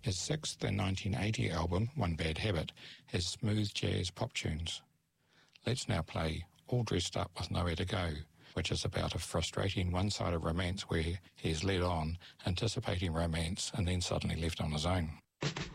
His sixth and 1980 album, One Bad Habit, has smooth jazz pop tunes. Let's now play All Dressed Up with Nowhere to Go, which is about a frustrating one-sided romance where he is led on, anticipating romance, and then suddenly left on his own.